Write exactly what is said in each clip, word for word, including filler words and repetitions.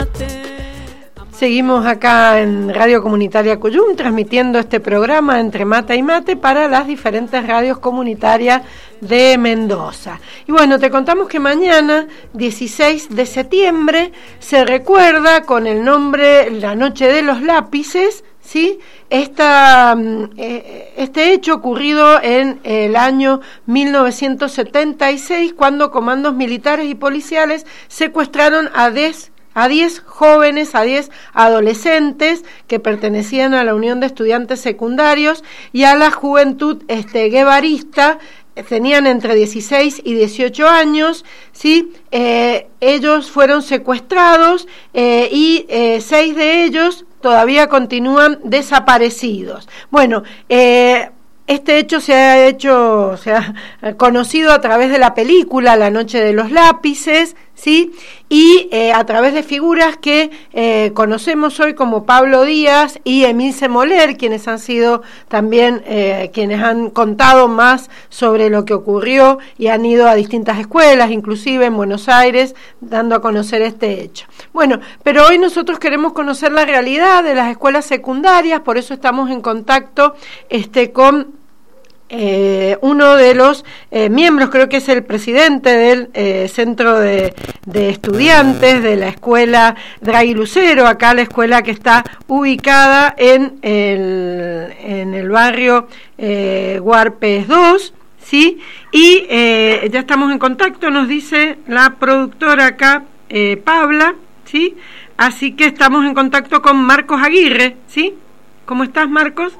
Seguimos acá en Radio Comunitaria Cuyum transmitiendo este programa Entre Mata y Mate para las diferentes radios comunitarias de Mendoza. Y bueno, te contamos que mañana, dieciséis de septiembre, se recuerda con el nombre La Noche de los Lápices, ¿sí? Esta, este hecho ocurrido en el año mil novecientos setenta y seis, cuando comandos militares y policiales secuestraron a diez a diez jóvenes, a diez adolescentes que pertenecían a la Unión de Estudiantes Secundarios y a la juventud este, guevarista. Tenían entre dieciséis y dieciocho años, ¿sí? Eh, ellos fueron secuestrados eh, y eh, seis de ellos todavía continúan desaparecidos. Bueno, eh, este hecho se ha hecho, se ha conocido a través de la película La Noche de los Lápices, ¿sí? Y eh, a través de figuras que eh, conocemos hoy como Pablo Díaz y Emilce Moler, quienes han sido también eh, quienes han contado más sobre lo que ocurrió y han ido a distintas escuelas, inclusive en Buenos Aires, dando a conocer este hecho. Bueno, pero hoy nosotros queremos conocer la realidad de las escuelas secundarias, por eso estamos en contacto este, con Eh, uno de los eh, miembros, creo que es el presidente del eh, Centro de, de Estudiantes de la Escuela Draghi Lucero, acá la escuela que está ubicada en el, en el barrio eh, Huarpes dos, ¿sí? Y eh, ya estamos en contacto, nos dice la productora acá, eh, Paula, ¿sí? Así que estamos en contacto con Marcos Aguirre, ¿sí? ¿Cómo estás, Marcos?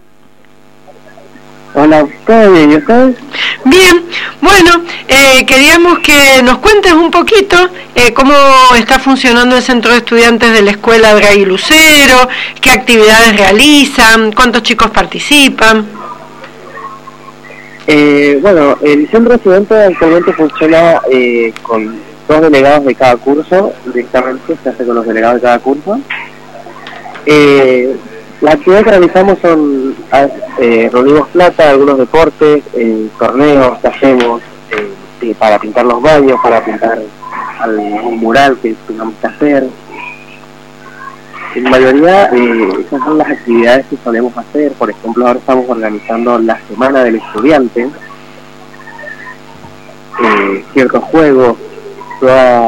Hola, ¿todo bien? ¿Y ustedes? Bien, bueno, eh, queríamos que nos cuentes un poquito eh, cómo está funcionando el Centro de Estudiantes de la Escuela Draghi Lucero, qué actividades realizan, cuántos chicos participan. Eh, bueno, el Centro de Estudiantes actualmente funciona eh, con dos delegados de cada curso, directamente se hace con los delegados de cada curso. Eh, Las actividades que realizamos son, eh, reunimos plata, algunos deportes, eh, torneos que hacemos eh, para pintar los baños, para pintar algún mural que tengamos que hacer. En mayoría, eh, esas son las actividades que solemos hacer. Por ejemplo, ahora estamos organizando la Semana del Estudiante, eh, ciertos juegos, toda